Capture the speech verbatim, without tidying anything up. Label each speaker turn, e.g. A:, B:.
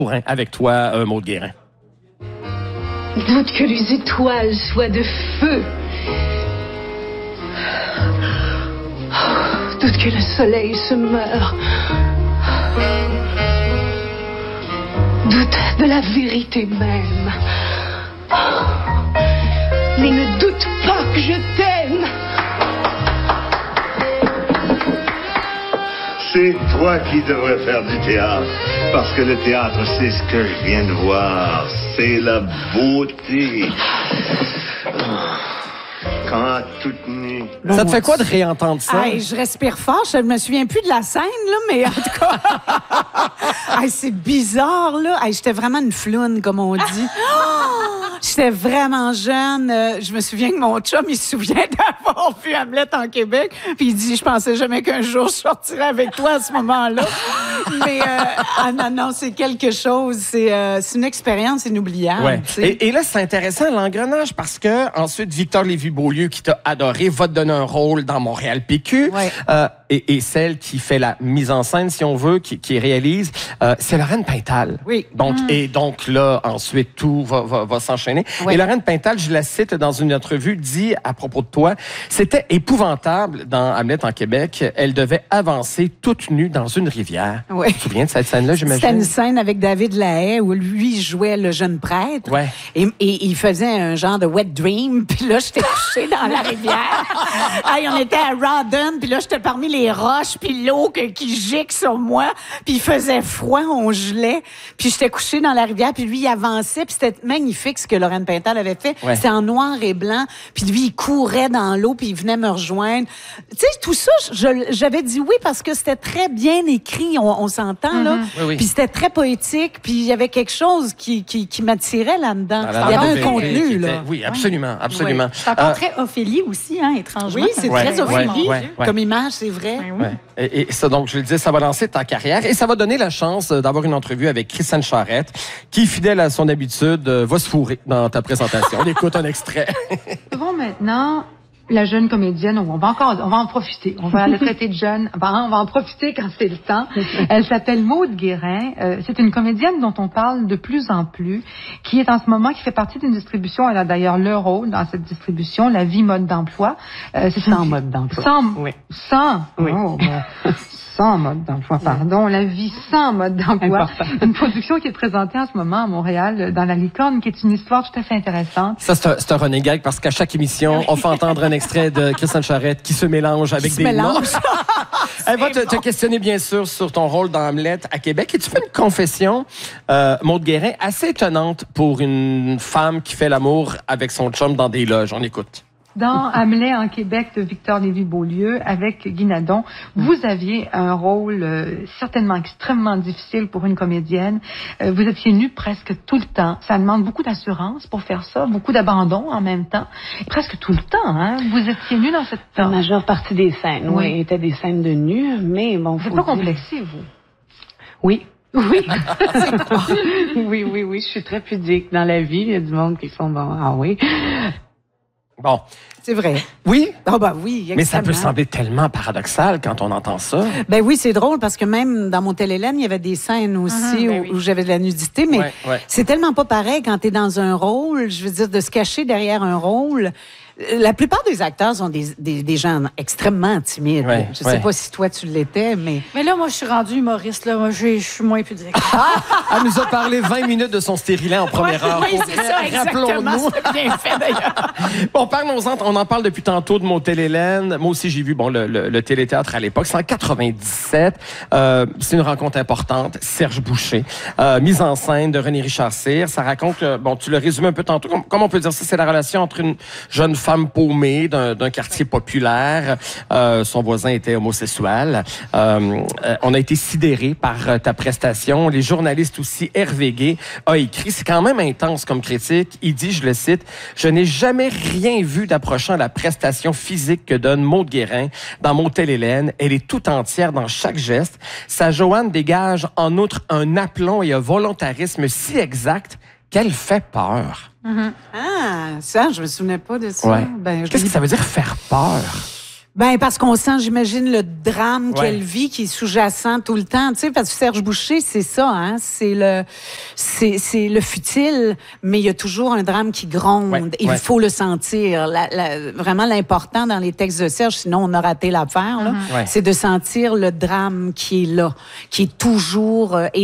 A: avec toi, euh, Maude Guérin.
B: Doute que les étoiles soient de feu. Doute que le soleil se meure. Doute de la vérité même. Mais ne doute pas que je t'aime.
C: C'est toi qui devrais faire du théâtre. Parce que le théâtre, c'est ce que je viens de voir. C'est la beauté. Quand toute nue.
A: Ça te fait quoi de réentendre ça?
D: Hey, je respire fort. Je me souviens plus de la scène, là, mais en tout cas... hey, c'est bizarre, là. Hey, j'étais vraiment une floune, comme on dit. J'étais vraiment jeune. Euh, je me souviens que mon chum, il se souvient d'avoir vu Hamlet en Québec. Puis il dit, je pensais jamais qu'un jour je sortirais avec toi à ce moment-là. Mais euh, ah non, non, c'est quelque chose. C'est euh, une expérience inoubliable.
A: Ouais. Et, et là, c'est intéressant, l'engrenage, parce que ensuite, Victor Lévy-Beaulieu, qui t'a adoré, va te donner un rôle dans Montréal P Q. Ouais. Euh, et, et celle qui fait la mise en scène, si on veut, qui, qui réalise, euh, c'est Lorraine Pintal.
D: Oui.
A: Donc,
D: mmh.
A: Et donc là, ensuite, tout va, va, va s'enchaîner. Ouais. Et Lorraine Pintal, je la cite dans une entrevue, dit à propos de toi, c'était épouvantable dans Hamlet en Québec. Elle devait avancer toute nue dans une rivière.
D: Ouais.
A: Tu te souviens de cette scène-là, j'imagine?
D: C'était une scène avec David Lahaye où lui jouait le jeune prêtre.
A: Ouais.
D: Et, et il faisait un genre de wet dream. Puis là, j'étais couchée dans la rivière. Hey, on était à Rawdon. Puis là, j'étais parmi les roches. Puis l'eau qui gicle sur moi. Puis il faisait froid, on gelait. Puis j'étais couchée dans la rivière. Puis lui, il avançait. Puis c'était magnifique ce que Lorraine Pintal avait fait. Ouais. C'était en noir et blanc. Puis lui, il courait dans l'eau. Puis il venait me rejoindre. Tu sais, tout ça, j'avais dit oui parce que c'était très bien écrit. On, on s'entend, mm-hmm. là.
A: Oui, oui.
D: Puis c'était très poétique. Puis il y avait quelque chose qui, qui, qui m'attirait là-dedans.
A: Ah,
D: il y avait
A: un
D: contenu, là.
A: Était, oui, absolument, absolument.
E: Oui. C'est encore euh, très Ophélie aussi, hein, étrangement.
D: Oui, c'est
A: ouais,
D: très Ophélie.
A: Ouais, ouais,
D: comme image, c'est vrai.
E: Ouais, oui.
A: ouais. Et, et ça, donc, je le disais, ça va lancer ta carrière et ça va donner la chance d'avoir une entrevue avec Christiane Charette, qui, fidèle à son habitude, va se fourrer dans ta présentation. On écoute un extrait.
F: Bon, maintenant... La jeune comédienne, on va encore, on va en profiter. On va la traiter de jeune. Enfin, on va en profiter quand c'est le temps. Elle s'appelle Maude Guérin. Euh, c'est une comédienne dont on parle de plus en plus, qui est en ce moment, qui fait partie d'une distribution. Elle a d'ailleurs le rôle dans cette distribution, La vie mode d'emploi.
G: Euh, c'est sans mode d'emploi.
F: Sans,
G: oui.
F: Sans.
G: Oui.
F: Oh, ben, sans mode d'emploi, pardon. La vie sans mode d'emploi. Une production qui est présentée en ce moment à Montréal dans La Licorne, qui est une histoire tout à fait intéressante.
A: Ça, c'est un, c'est un running gag parce qu'à chaque émission, on fait entendre un extrait de Christiane Charette qui se mélange avec
D: qui
A: des
D: noms.
A: Elle va te, te questionner, bien sûr, sur ton rôle dans Hamlet à Québec. Et tu fais une confession, euh, Maude Guérin, assez étonnante pour une femme qui fait l'amour avec son chum dans des loges. On écoute.
F: Dans Hamlet en Québec de Victor Lévy-Beaulieu avec Guy Nadon, vous aviez un rôle euh, certainement extrêmement difficile pour une comédienne. Euh, vous étiez nue presque tout le temps. Ça demande beaucoup d'assurance pour faire ça, beaucoup d'abandon en même temps. Presque tout le temps, hein? Vous étiez nue dans cette...
G: La majeure partie des scènes, oui, oui étaient des scènes de nu, mais bon...
F: Vous n'êtes pas complexé, vous?
G: Oui. Oui. oui, oui, oui, je suis très pudique dans la vie. Il y a du monde qui sont bon. Ah oui.
A: Bon.
D: C'est vrai.
A: Oui?
D: Ah, bah oui.
A: Mais ça peut sembler tellement paradoxal quand on entend ça.
D: Ben oui, c'est drôle parce que même dans Motel Hélène, il y avait des scènes aussi uh-huh, ben où, oui. où j'avais de la nudité, mais ouais, ouais. c'est tellement pas pareil quand t'es dans un rôle, je veux dire, de se cacher derrière un rôle. La plupart des acteurs sont des, des, des gens extrêmement timides. Ouais, je sais ouais. pas si toi, tu l'étais, mais...
E: Mais là, moi, je suis rendue humoriste. Là. Moi, je, je suis moins pudique.
A: Elle nous a parlé vingt minutes de son stérilet en première heure.
D: Oui, c'est ça, exactement. C'est bien fait, d'ailleurs.
A: Bon, parlons-en. On en parle depuis tantôt de Motel Hélène. Moi aussi, j'ai vu bon, le, le, le téléthéâtre à l'époque. C'est en quatre-vingt-dix-sept. Euh, c'est une rencontre importante. Serge Boucher. Euh, mise en scène de René Richard Cyr. Ça raconte, euh, bon, tu le résumé un peu tantôt. Comme, comment on peut dire ça? C'est la relation entre une jeune femme paumée d'un, d'un quartier populaire. Euh, son voisin était homosexuel. Euh, euh, on a été sidérés par euh, ta prestation. Les journalistes aussi, Hervé Gay a écrit, c'est quand même intense comme critique. Il dit, je le cite, « Je n'ai jamais rien vu d'approchant la prestation physique que donne Maude Guérin dans Motel Hélène. Elle est tout entière dans chaque geste. Sa Joanne dégage en outre un aplomb et un volontarisme si exact qu'elle fait peur. »
D: Mm-hmm. Ah, ça, je me souvenais pas de ça.
A: Ouais.
D: Ben,
A: Qu'est-ce que ça veut dire faire peur?
D: Ben parce qu'on sent, j'imagine, le drame
A: Ouais.
D: qu'elle vit qui est sous-jacent tout le temps. Tu sais, parce que Serge Boucher, c'est ça, hein. C'est le, c'est, c'est le futile, mais il y a toujours un drame qui gronde.
A: Ouais,
D: Il
A: ouais.
D: faut le sentir. La, la, vraiment l'important dans les textes de Serge, sinon on a raté l'affaire, là,
A: Ouais.
D: c'est de sentir le drame qui est là, qui est toujours euh,